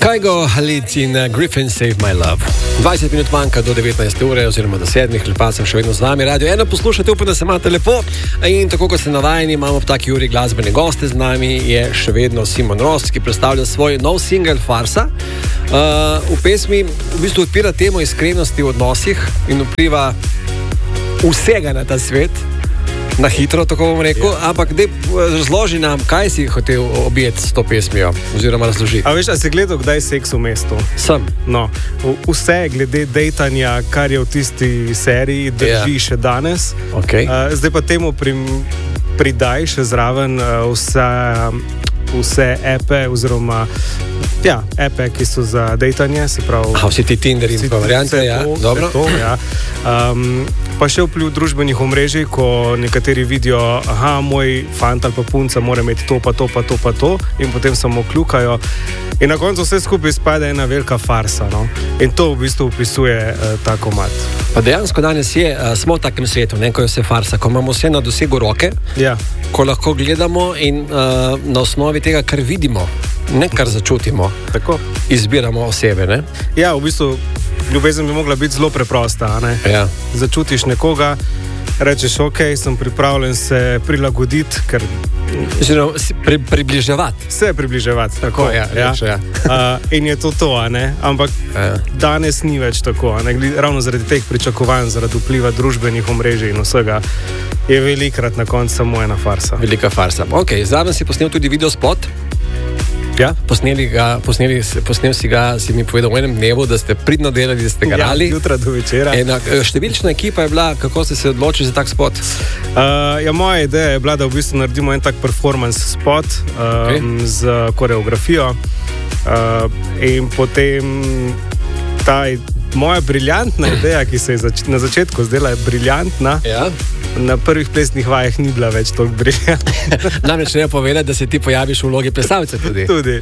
Kygo, Halit in Griffin Save My Love. 20 minut manjka do 19 ure oziroma do 7, lepa sem še vedno z vami. Radio 1 poslušate, upam, da se imate lepo. In tako kot ste navajeni, imamo v taki uri glasbene goste. Z nami je še vedno Simon Rost, ki predstavlja svoj nov singel Farsa. V pesmi v bistvu odpira temo iskrenosti v odnosih in vpliva vsega na ta svet. Na hitro, tako bom rekel, ampak razloži nam, kaj si hotel objeti s to pesmijo, oziroma razloži. A veš, a si gledal, kdaj je seks v mestu? Sem. No, vse glede dejtanja, kar je v tisti seriji, drži še danes. Okay. Zdaj pa temu pridaj še zraven vse epe, oziroma epe, ki so za dejtanje, se pravi... Vsi ti Tinder in pa variante, dobro. Pa še vpliv družbenih omrežij, ko nekateri vidijo, moj fant ali pa punca mora imeti to, pa to, pa to, pa to, in potem samo kljukajo. In na koncu vse skupaj spada ena velika farsa. No? In to v bistvu opisuje ta komad. Pa dejansko danes smo v takem svetu, ko je vse farsa, ko imamo vse na dosegu roke, ko lahko gledamo in na osnovi tega, kar vidimo, ne kar začutimo, tako izbiramo osebe. Ne? Ja, v bistvu ljubezen bi mogla biti zelo preprosta. Ja. Začutiš nekoga, rečeš, ok, sem pripravljen se prilagoditi, ker... Približevati. Se približevati, tako. In je to, ampak danes ni več tako. Ravno zaradi teh pričakovanj, zaradi vpliva družbenih omrežij in vsega, je velikrat na koncu samo ena farsa. Velika farsa. Ok, zraven si posnel tudi videospot. Ja. Posnel si ga, si mi povedal v enem dnevu, da ste pridno delali, da ste garali. Jutra do večera. Številčna ekipa je bila, kako ste se odločili za tak spot? Moja ideja je bila, da v bistvu naredimo en tak performance spot z koreografijo in potem ta moja briljantna ideja, ki se je na začetku zdela briljantna, na prvih plesnih vajah ni bila več toliko briljantna. Namreč treba povedati, da se ti pojaviš v vlogi plesalca tudi. Tudi.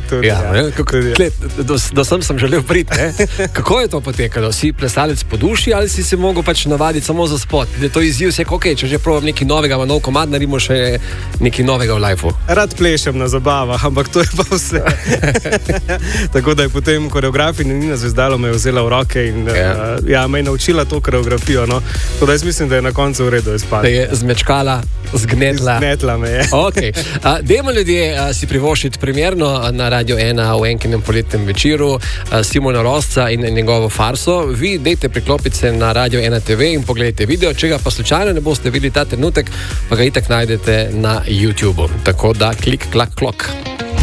Do sem želel priti. Kako je to potekalo? Si plesalec po duši ali si se mogel pač navaditi samo za spot? Da je to izziv, če že probam nekaj novega, nov komad, naredimo še nekaj novega v lifeu. Rad plešem na zabavah, ampak to je pa vse. Tako da je potem koreografinja Nina Zvezdalo me vzela v roke in me je naučila to koreografijo. No? Tako da jaz mislim, da je na koncu v redu izpadlo. Da je zmečkala, zgnetla. Zgnetla me je. Okay. Dajmo ljudje si privoščiti primerno na Radio 1 v enkinem poletnem večeru Simona Rostca in njegovo farso. Vi dejte priklopiti se na Radio 1 TV in pogledajte video. Če ga pa slučajno ne boste videli ta trenutek, pa ga itak najdete na YouTubeu. Tako da klik, klak, klok.